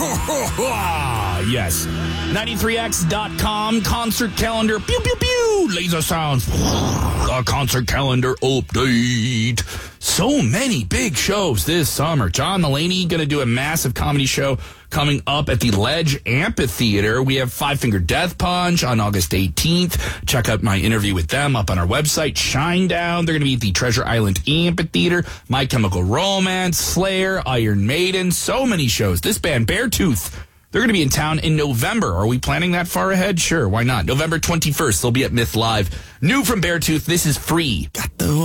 Yes. 93x.com concert calendar. Pew, pew, pew. Laser sounds. A concert calendar update. So many big shows this summer. John Mulaney going to do a massive comedy show coming up at the Ledge Amphitheater. We have Five Finger Death Punch on August 18th. Check out my interview with them up on our website. Shinedown. They're going to be at the Treasure Island Amphitheater. My Chemical Romance, Slayer, Iron Maiden. So many shows. This band, Beartooth, they're going to be in town in November. Are we planning that far ahead? Sure, why not? November 21st, they'll be at Myth Live. New from Beartooth, this is Free. Got the